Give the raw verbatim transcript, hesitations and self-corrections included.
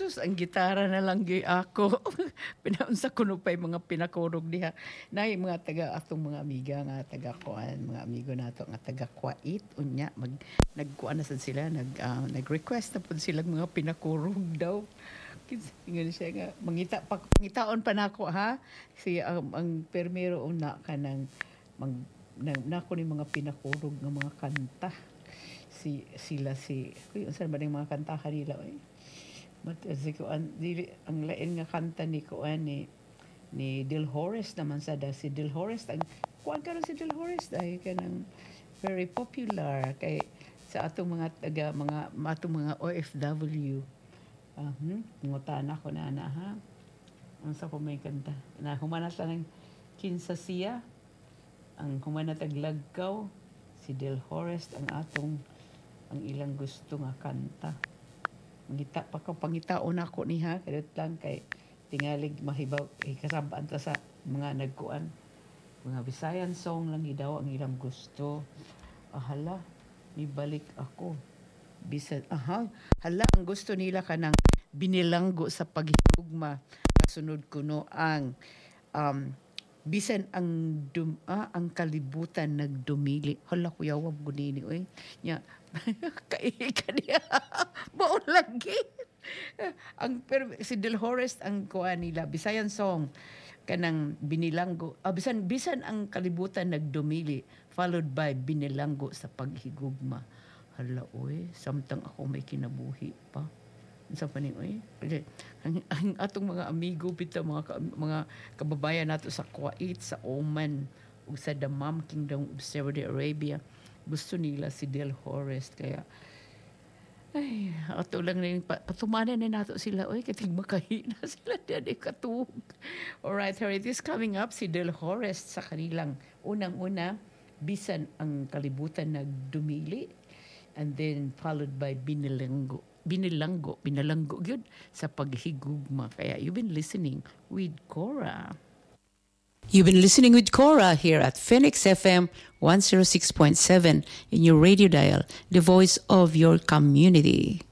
sus, ang gitara na lang gi ako. Pinaunsa ko no pa'y mga pinakurog diha. Nay mga taga atong mga amiga nga taga kuan, mga amigo nato nga taga Kuwait unya mag nagkuan na sad sila, nag uh, nag-request na pud sila mga pinakurog daw. Kinsa siya nga mangita pa ngitaon pa nako ha. Si um, ang permero una kanang mag na, nako ni mga pinakurog nga mga kanta. Si sila si kuy unsa ba ning mga kanta kanila oy. But as ko an dili ang lain nga kanta ni kuan ni ni Del Horace naman sada si Del Horace ang kuan karon si Del Horace dahil kanang very popular kay sa atong mga taga mga atong mga O F W. Ah, hmm, ngutana ko na ana ha. Unsa ko may kanta? Na humanat lang kinsa siya ang humanat taglagkaw si Del Horace ang atong ang ilang gusto nga kanta. Ngita pa ko pangitaon ako niha kadot lang kay tingalig mahibaw eh, kasabaan ta sa mga nagkuan mga Visayan song lang gidaw ang ilang gusto. Ahala, mibalik ako. Bisan aha, hala ang gusto nila kanang binilanggo sa paghigugma. Kasunod kuno ang um, bisan ang dum, ah, ang kalibutan nagdumili. Hala kuya wag gunini oy. Nya kay kaniya mao lagi. Ang per, si Del Horace ang kuan nila Visayan song kanang binilanggo. Ah, bisan bisan ang kalibutan nagdumili followed by binilanggo sa paghigugma. Hala oy, samtang ako may kinabuhi pa. Sa paning oy ang, ang atong mga amigo bitaw mga mga kababayan nato sa Kuwait, sa Oman ug sa Dammam Kingdom of Saudi Arabia gusto nila si Del Horace kaya ay ato lang ning patumanan na nato sila oy katig makahina sila dali katug. All right, here it is coming up si Del Horace sa kanilang unang-una bisan ang kalibutan nagdumili and then followed by binilanggo binilanggo, binalanggo gyud sa paghigugma. Kaya you've been listening with Cora. You've been listening with Cora here at Phoenix F M one oh six point seven in your radio dial, the voice of your community.